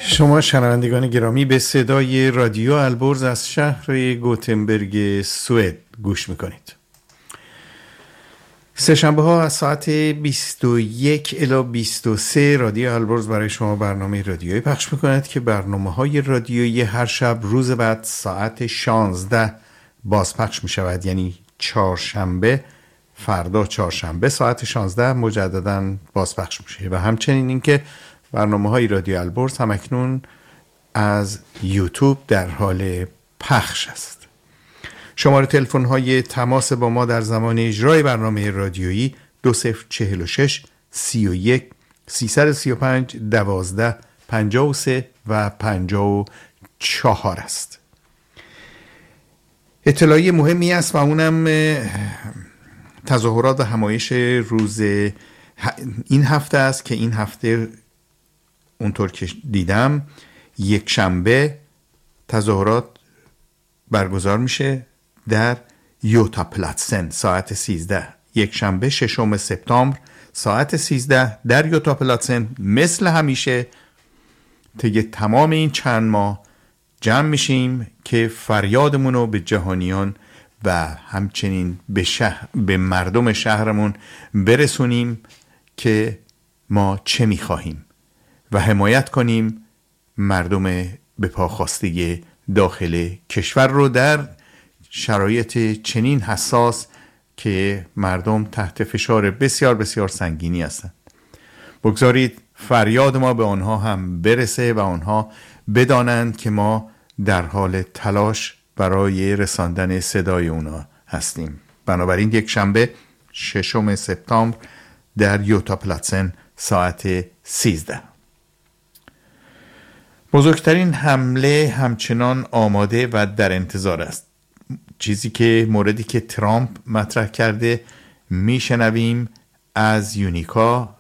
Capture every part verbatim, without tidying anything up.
شما شنوندگان گرامی به صدای رادیو البرز از شهر گوتنبرگ سوئد گوش میکنید. سه شنبه ها از ساعت بیست و یک الی بیست و سه رادیو البرز برای شما برنامه رادیویی پخش میکند که برنامه های رادیویی هر شب روز بعد ساعت شانزده بازپخش میشود، یعنی چهارشنبه، فردا چهارشنبه ساعت شانزده مجددا بازپخش میشه و همچنین اینکه برنامه های رادیو البرز هم اکنون از یوتیوب در حال پخش است. شماره تلفن های تماس با ما در زمان اجرای برنامه رادیویی دو صفر چهل و شش سی و یک سیصد و سی و پنج دوازده پنجاه و سه و پنجاه و چهار است. اطلاعی مهمی است و اونم تظاهرات و همایش روز این هفته است که این هفته اونطور که دیدم یک شنبه تظاهرات برگزار میشه در یوتا پلاتسن ساعت سیزده. یک شنبه ششم سپتامبر ساعت سیزده در یوتا پلاتسن. مثل همیشه طی تمام این چند ماه جمع میشیم که فریادمون رو به جهانیان و همچنین به, شهر، به مردم شهرمون برسونیم که ما چه میخواهیم و حمایت کنیم مردم به پا خاسته داخل کشور رو در شرایط چنین حساس که مردم تحت فشار بسیار بسیار سنگینی هستند. بگذارید فریاد ما به آنها هم برسه و آنها بدانند که ما در حال تلاش برای رساندن صدای اونا هستیم. بنابراین یک شنبه ششم سپتامبر در یوتا پلاتسن ساعت سیزده. بزرگترین حمله همچنان آماده و در انتظار است. چیزی که موردی که ترامپ مطرح کرده میشنویم از یونیکا.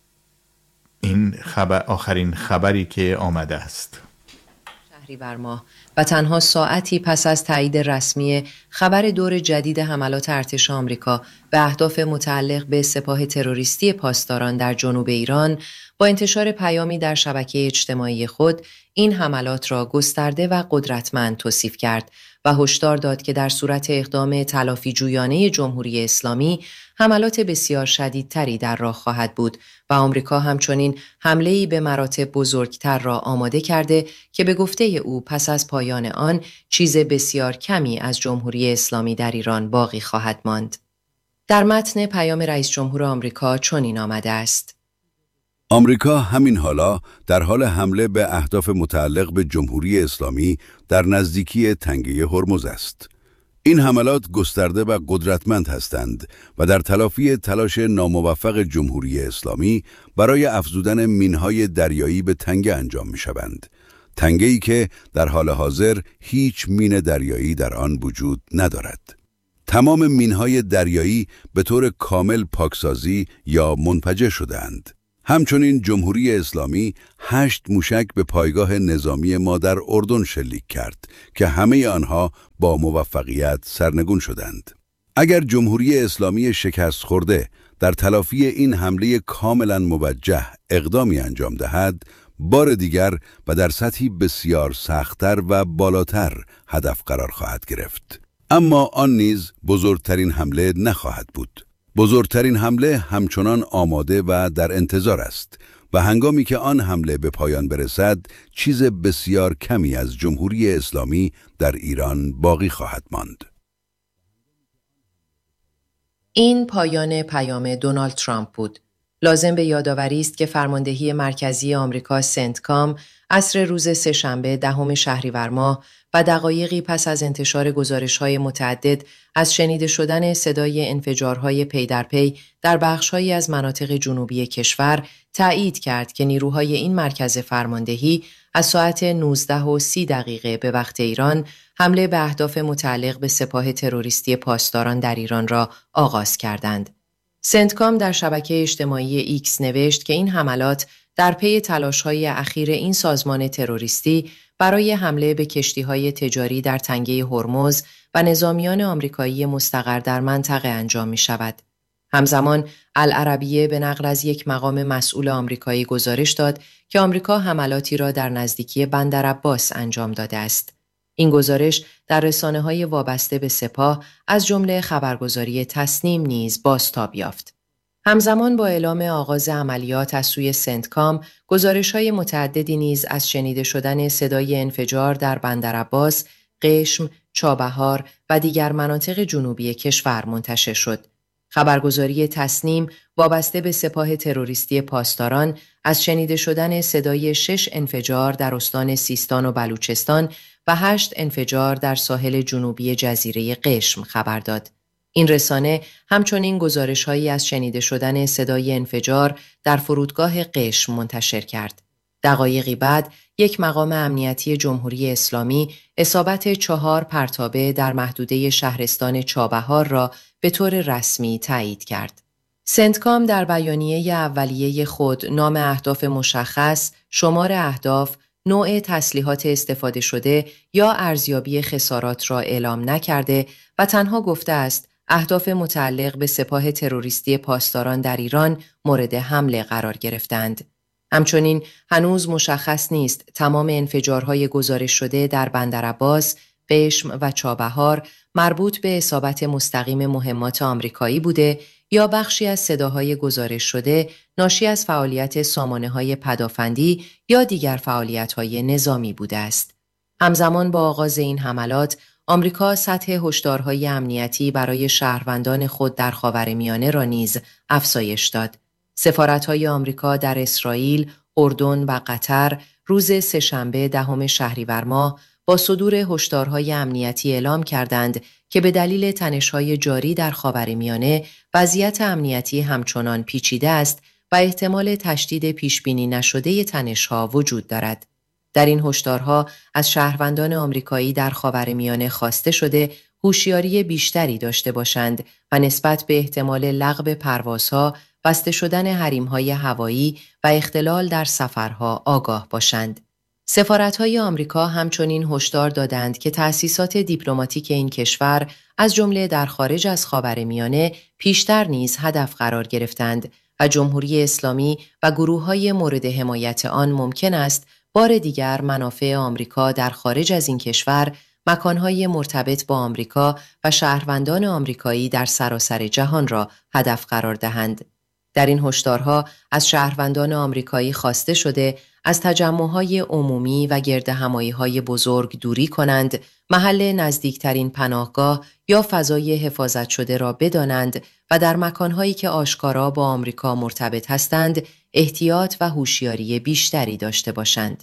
این خبر آخرین خبری که آمده است. شهریور ماه و تنها ساعتی پس از تایید رسمی خبر دور جدید حملات ارتش آمریکا به اهداف متعلق به سپاه تروریستی پاسداران در جنوب ایران، با انتشار پیامی در شبکه اجتماعی خود این حملات را گسترده و قدرتمند توصیف کرد و هشدار داد که در صورت اقدام تلافی جویانه جمهوری اسلامی حملات بسیار شدیدتری در راه خواهد بود و آمریکا همچنین حمله‌ای به مراتب بزرگتر را آماده کرده که به گفته او پس از پایان آن چیز بسیار کمی از جمهوری اسلامی در ایران باقی خواهد ماند. در متن پیام رئیس جمهور آمریکا چنین آمده است: آمریکا همین حالا در حال حمله به اهداف متعلق به جمهوری اسلامی در نزدیکی تنگه هرمز است. این حملات گسترده و قدرتمند هستند و در تلافی تلاش ناموفق جمهوری اسلامی برای افزودن مینهای دریایی به تنگه انجام می شوند. تنگه‌ای که در حال حاضر هیچ مین دریایی در آن وجود ندارد. تمام مینهای دریایی به طور کامل پاکسازی یا منفجر شده‌اند. همچنین جمهوری اسلامی هشت موشک به پایگاه نظامی ما در اردن شلیک کرد که همه آنها با موفقیت سرنگون شدند. اگر جمهوری اسلامی شکست خورده در تلافی این حمله کاملا موجه اقدامی انجام دهد، بار دیگر و در سطحی بسیار سخت‌تر و بالاتر هدف قرار خواهد گرفت. اما آن نیز بزرگترین حمله نخواهد بود. بزرگترین حمله همچنان آماده و در انتظار است و هنگامی که آن حمله به پایان برسد چیز بسیار کمی از جمهوری اسلامی در ایران باقی خواهد ماند. این پایان پیام دونالد ترامپ بود. لازم به یادآوری است که فرماندهی مرکزی آمریکا سنتکام عصر روز سه‌شنبه دهم شهریور ماه و دقایقی پس از انتشار گزارش‌های متعدد از شنیده شدن صدای انفجارهای پی در پی در بخش‌هایی از مناطق جنوبی کشور تأیید کرد که نیروهای این مرکز فرماندهی از ساعت نوزده و سی دقیقه به وقت ایران حمله به اهداف متعلق به سپاه تروریستی پاسداران در ایران را آغاز کردند. سنتکام در شبکه اجتماعی ایکس نوشت که این حملات در پی تلاش‌های اخیر این سازمان تروریستی برای حمله به کشتی‌های تجاری در تنگه هرمز و نظامیان آمریکایی مستقر در منطقه انجام می‌شود. همزمان العربیه به نقل از یک مقام مسئول آمریکایی گزارش داد که آمریکا حملاتی را در نزدیکی بندر عباس انجام داده است. این گزارش در رسانه‌های وابسته به سپاه از جمله خبرگزاری تسنیم نیز بازتاب یافت. همزمان با اعلام آغاز عملیات از سوی سنتکام، گزارش‌های متعددی نیز از شنیده شدن صدای انفجار در بندر عباس، قشم، چابهار و دیگر مناطق جنوبی کشور منتشر شد. خبرگزاری تسنیم وابسته به سپاه تروریستی پاسداران از شنیده شدن صدای شش انفجار در استان سیستان و بلوچستان و هشت انفجار در ساحل جنوبی جزیره قشم خبر داد. این رسانه همچنین گزارش‌هایی از شنیده شدن صدای انفجار در فرودگاه قشم منتشر کرد. دقایقی بعد یک مقام امنیتی جمهوری اسلامی اصابت چهار پرتابه در محدوده شهرستان چابهار را به طور رسمی تایید کرد. سنتکام در بیانیه اولیه خود نام اهداف مشخص، شمار اهداف، نوع تسلیحات استفاده شده یا ارزیابی خسارات را اعلام نکرده و تنها گفته است اهداف متعلق به سپاه تروریستی پاسداران در ایران مورد حمله قرار گرفتند. همچنین هنوز مشخص نیست تمام انفجارهای گزارش شده در بندر عباس، قشم و چابهار مربوط به اصابت مستقیم مهمات آمریکایی بوده یا بخشی از صداهای گزارش شده ناشی از فعالیت سامانه‌های پدافندی یا دیگر فعالیت‌های نظامی بوده است. همزمان با آغاز این حملات، آمریکا سطح هشدارهای امنیتی برای شهروندان خود در خاورمیانه را نیز افزایش داد. سفارت‌های آمریکا در اسرائیل، اردن و قطر روز سه‌شنبه دهم شهریور ماه با صدور هشدارهای امنیتی اعلام کردند که به دلیل تنش‌های جاری در خاورمیانه وضعیت امنیتی همچنان پیچیده است و احتمال تشدید پیشبینی نشده تنش‌ها وجود دارد. در این هشدارها از شهروندان آمریکایی در خاورمیانه خواسته شده هوشیاری بیشتری داشته باشند و نسبت به احتمال لغو پروازها، بسته شدن حریم‌های هوایی و اختلال در سفرها آگاه باشند. سفارت‌های آمریکا همچنین هشدار دادند که تأسیسات دیپلماتیک این کشور از جمله در خارج از خاورمیانه پیشتر نیز هدف قرار گرفتند و جمهوری اسلامی و گروه‌های مورد حمایت آن ممکن است بار دیگر منافع آمریکا در خارج از این کشور، مکانهای مرتبط با آمریکا و شهروندان آمریکایی در سراسر جهان را هدف قرار دهند. در این هشدارها از شهروندان آمریکایی خواسته شده از تجمعهای عمومی و گردهمایی‌های بزرگ دوری کنند، محل نزدیکترین پناهگاه یا فضای حفاظت شده را بدانند و در مکانهایی که آشکارا با آمریکا مرتبط هستند، احتیاط و هوشیاری بیشتری داشته باشند.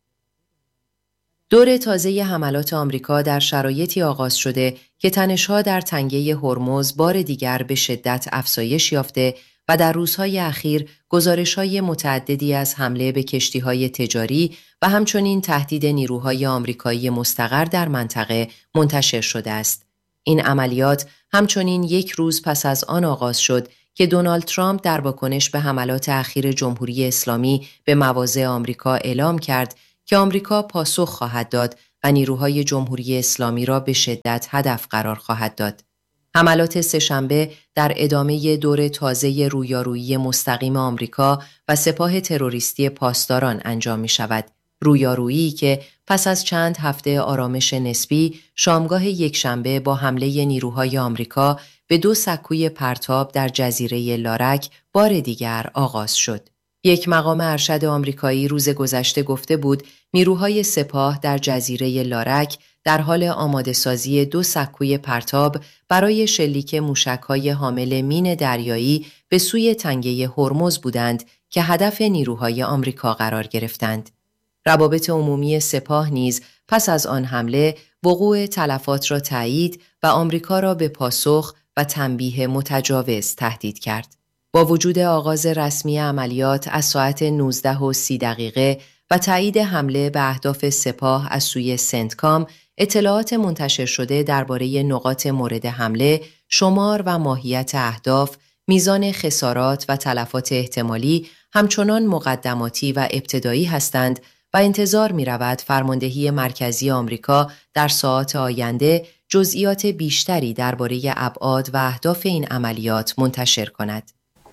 دور تازه حملات آمریکا در شرایطی آغاز شده که تنش‌ها در تنگه هرمز بار دیگر به شدت افزایش یافته و در روزهای اخیر گزارش‌های متعددی از حمله به کشتی‌های تجاری و همچنین تهدید نیروهای آمریکایی مستقر در منطقه منتشر شده است. این عملیات همچنین یک روز پس از آن آغاز شد که دونالد ترامپ در واکنش به حملات اخیر جمهوری اسلامی به مواضع آمریکا اعلام کرد که آمریکا پاسخ خواهد داد و نیروهای جمهوری اسلامی را به شدت هدف قرار خواهد داد. حملات سه‌شنبه در ادامه دور تازه رویارویی مستقیم آمریکا و سپاه تروریستی پاسداران انجام می شود. رویارویی که پس از چند هفته آرامش نسبی، شامگاه یکشنبه با حمله نیروهای آمریکا به دو سکوی پرتاب در جزیره لارک بار دیگر آغاز شد. یک مقام ارشد آمریکایی روز گذشته گفته بود نیروهای سپاه در جزیره لارک در حال آماده سازی دو سکوی پرتاب برای شلیک موشک‌های حامل مین دریایی به سوی تنگه هرمز بودند که هدف نیروهای آمریکا قرار گرفتند. روابط عمومی سپاه نیز پس از آن حمله وقوع تلفات را تایید و آمریکا را به پاسخ و تنبیه متجاوز تهدید کرد. با وجود آغاز رسمی عملیات از ساعت نوزده و سی دقیقه و تایید حمله به اهداف سپاه از سوی سنتکام، اطلاعات منتشر شده درباره نقاط مورد حمله، شمار و ماهیت اهداف، میزان خسارات و تلفات احتمالی همچنان مقدماتی و ابتدایی هستند و انتظار می رود فرماندهی مرکزی آمریکا در ساعات آینده جزئیات بیشتری درباره ابعاد و اهداف این عملیات منتشر کند.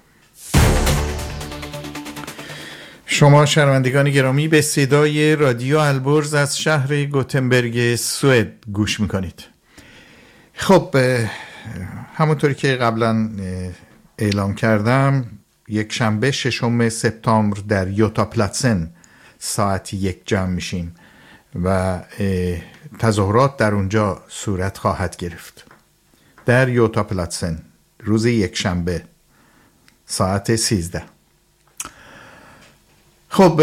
شما شنوندگان گرامی به صدای رادیو البرز از شهر گوتنبرگ سوئد گوش میکنید. خب همونطوری که قبلا اعلام کردم، یک شنبه ششم سپتامبر در یوتا پلاتسن ساعت یک جمع میشیم و تظاهرات در اونجا صورت خواهد گرفت. در یوتا پلاتسن روز یک شنبه ساعت سیزده. خب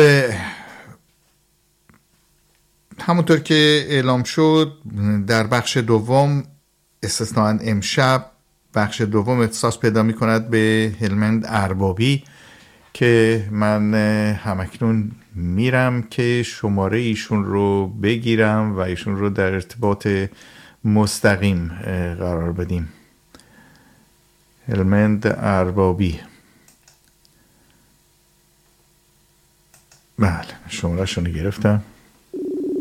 همونطور که اعلام شد در بخش دوم، استثناً امشب، بخش دوم اختصاص پیدا می کند به هلمند اربابی که من همکنون میرم که شماره ایشون رو بگیرم و ایشون رو در ارتباط مستقیم قرار بدیم. هلمند اربابی، بله شماره شون گرفتم.